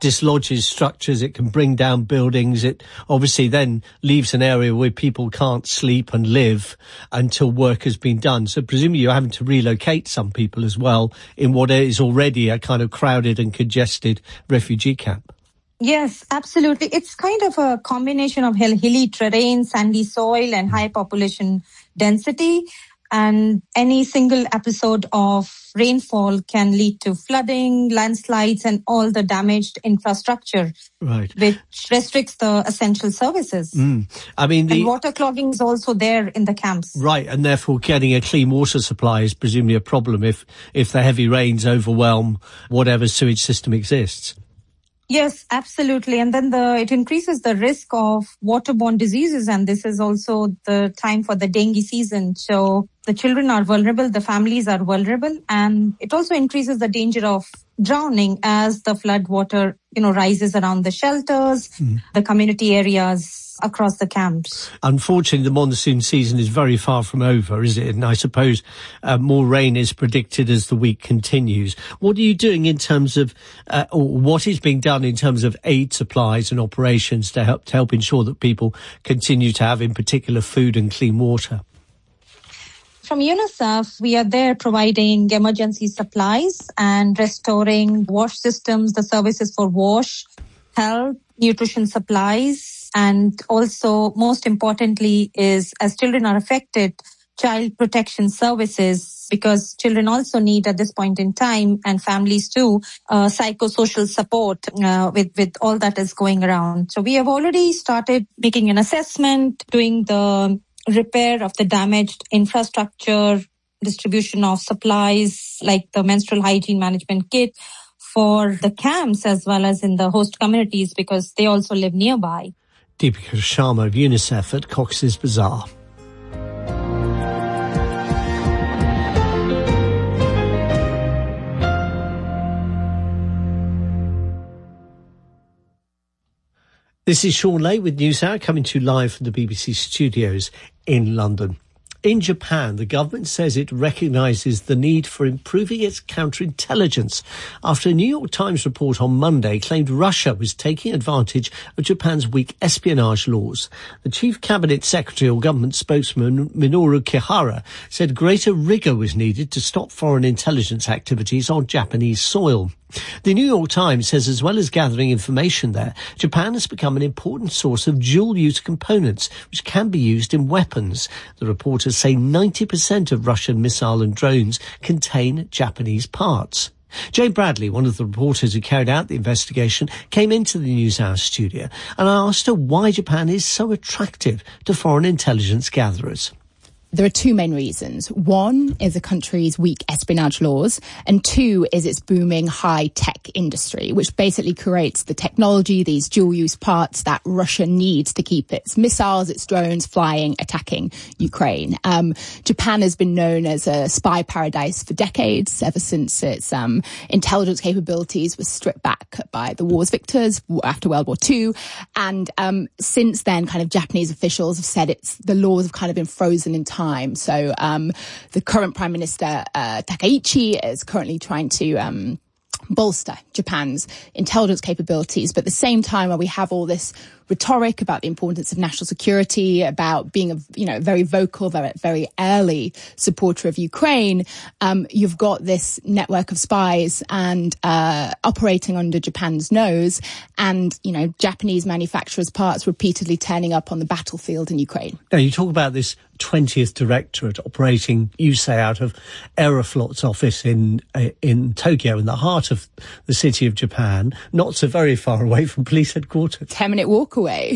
dislodges structures, it can bring down buildings. It obviously then leaves an area where people can't sleep and live until work has been done. So presumably you're having to relocate some people as well in what is already a kind of crowded and congested refugee camp. Yes, absolutely. It's kind of a combination of hilly terrain, sandy soil, and high population density. And any single episode of rainfall can lead to flooding, landslides, and all the damaged infrastructure, right, which restricts the essential services. I mean, and water clogging is also there in the camps. Right, and therefore getting a clean water supply is presumably a problem if the heavy rains overwhelm whatever sewage system exists. Yes, absolutely. And then it increases the risk of waterborne diseases. And this is also the time for the dengue season. So the children are vulnerable, the families are vulnerable, and it also increases the danger of drowning as the flood water, rises around the shelters, the community areas across the camps. Unfortunately, the monsoon season is very far from over, is it? And I suppose more rain is predicted as the week continues. What are you doing in terms of, or what is being done in terms of aid supplies and operations to help ensure that people continue to have, in particular, food and clean water? From UNICEF, we are there providing emergency supplies and restoring wash systems, the services for wash, health, nutrition supplies, and also, most importantly, is as children are affected, child protection services, because children also need at this point in time, and families too, psychosocial support with all that is going around. So we have already started making an assessment, doing the repair of the damaged infrastructure, distribution of supplies like the menstrual hygiene management kit for the camps as well as in the host communities, because they also live nearby. Deepika Sharma of UNICEF at Cox's Bazar. This is Sean Lay with NewsHour, coming to you live from the BBC studios in London. In Japan, the government says it recognises the need for improving its counterintelligence after a New York Times report on Monday claimed Russia was taking advantage of Japan's weak espionage laws. The Chief Cabinet Secretary or government spokesman Minoru Kihara said greater rigour was needed to stop foreign intelligence activities on Japanese soil. The New York Times says as well as gathering information there, Japan has become an important source of dual-use components which can be used in weapons. The reporters say 90% of Russian missile and drones contain Japanese parts. Jane Bradley, one of the reporters who carried out the investigation, came into the NewsHour studio and I asked her why Japan is so attractive to foreign intelligence gatherers. There are two main reasons. One is the country's weak espionage laws, and two is its booming high-tech industry, which basically creates the technology, these dual-use parts that Russia needs to keep its missiles, its drones flying, attacking Ukraine. Japan has been known as a spy paradise for decades, ever since its intelligence capabilities were stripped back by the war's victors after World War II. And since then, kind of Japanese officials have said the laws have kind of been frozen in time. So the current Prime Minister, Takaichi, is currently trying to bolster Japan's intelligence capabilities. But at the same time, where we have all this rhetoric about the importance of national security, about being a very vocal, very early supporter of Ukraine, you've got this network of spies and operating under Japan's nose, and Japanese manufacturers' parts repeatedly turning up on the battlefield in Ukraine. Now you talk about this 20th Directorate operating, you say, out of Aeroflot's office in Tokyo, in the heart of the city of Japan, not so very far away from police headquarters. 10-minute walk away.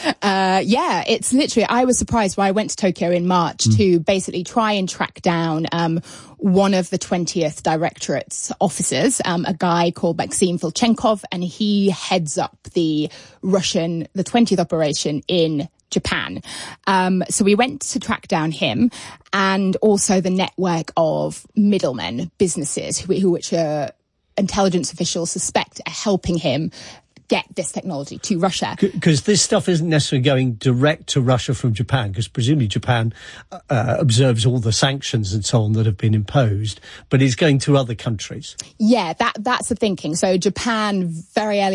It's literally, I was surprised when I went to Tokyo in March to basically try and track down one of the 20th Directorate's officers, a guy called Maxim Vilchenkov, and he heads up the 20th operation in Japan. So we went to track down him, and also the network of middlemen, businesses, which intelligence officials suspect are helping him get this technology to Russia. Because this stuff isn't necessarily going direct to Russia from Japan, because presumably Japan observes all the sanctions and so on that have been imposed, but it's going to other countries. Yeah, that's the thinking. So Japan very early